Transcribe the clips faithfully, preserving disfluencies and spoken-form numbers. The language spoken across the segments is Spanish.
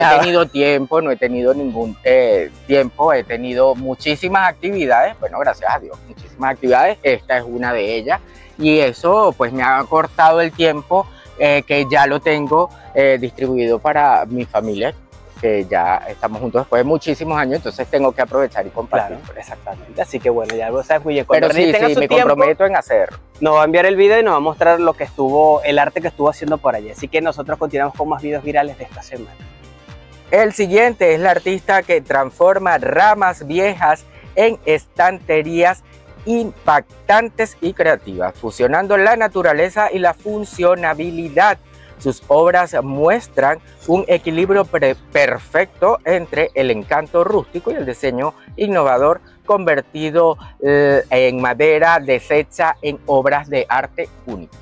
he tenido tiempo, no he tenido ningún eh, tiempo, he tenido muchísimas actividades, bueno, gracias a Dios, muchísimas actividades, esta es una de ellas, y eso pues me ha cortado el tiempo eh, que ya lo tengo eh, distribuido para mi familia, que ya estamos juntos después de muchísimos años, entonces tengo que aprovechar y compartir. Claro, exactamente. Así que bueno, ya lo sabes muy bien. Pero sí, sí, me tiempo, comprometo en hacerlo. Nos va a enviar el video y nos va a mostrar lo que estuvo, el arte que estuvo haciendo por allí. Así que nosotros continuamos con más videos virales de esta semana. El siguiente es la artista que transforma ramas viejas en estanterías impactantes y creativas, fusionando la naturaleza y la funcionabilidad. Sus obras muestran un equilibrio perfecto entre el encanto rústico y el diseño innovador, convertido eh, en madera deshecha en obras de arte únicas.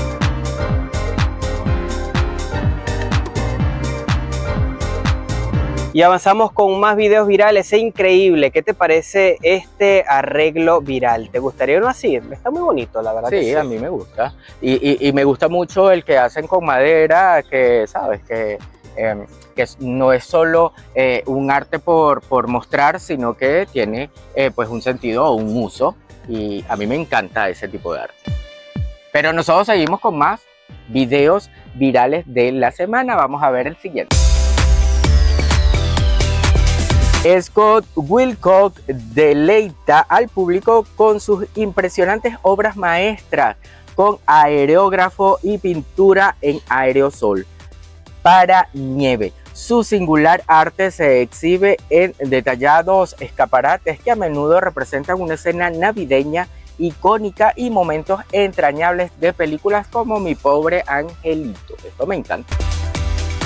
Y avanzamos con más videos virales. Es increíble. ¿Qué te parece este arreglo viral? ¿Te gustaría uno así? Está muy bonito, la verdad. Sí, que sí. A mí me gusta. Y, y, y me gusta mucho el que hacen con madera, que, ¿sabes? Que, eh, que no es solo eh, un arte por, por mostrar, sino que tiene eh, pues un sentido o un uso. Y a mí me encanta ese tipo de arte. Pero nosotros seguimos con más videos virales de la semana. Vamos a ver el siguiente. Scott Wilcock deleita al público con sus impresionantes obras maestras con aerógrafo y pintura en aerosol para nieve. Su singular arte se exhibe en detallados escaparates que a menudo representan una escena navideña icónica y momentos entrañables de películas como Mi Pobre Angelito. Esto me encanta.